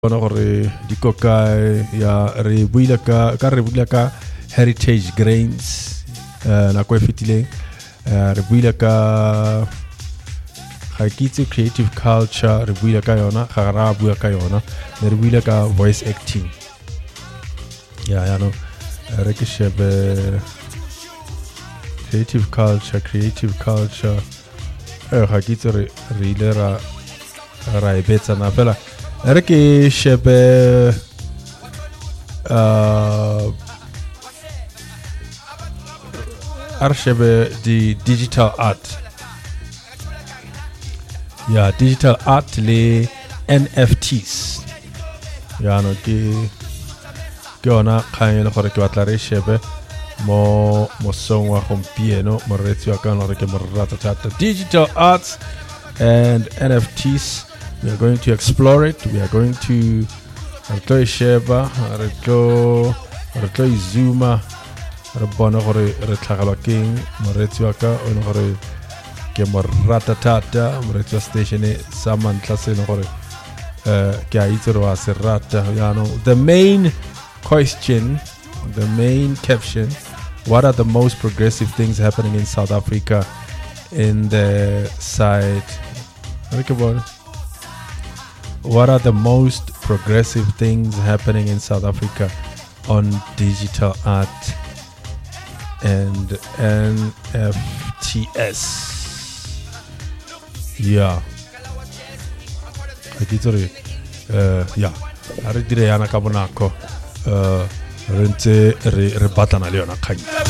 bona gore dikoka ya re buile ka heritage grains nako e fetileng re buile ka ga kitse creative culture re buile ka yona ga ra bua ka yona re buile ka voice acting ya no re ke shebe creative culture ga kitse re ile ra ebetsa na fela re ke shebe the digital art digital art le NFTs no ke ona khaele gore ke batla re shebe mo song wa gompieno mo retsi wa ka re ke mo rata thata digital arts and NFTs. We are going to explore it. We are going to sheba zuma re bona gore re tlhagelwa keng moretsi wa ka o ne gore ke mo rata thata moretsi wa station sa mantla se ne gore ke a itse re wa se rata the main question, the main caption, what are the most progressive things happening in South Africa in the side what are the most progressive things happening in South Africa on digital art and NFTs? Are dire yana ka bonako re ntse re batlana le yona kgang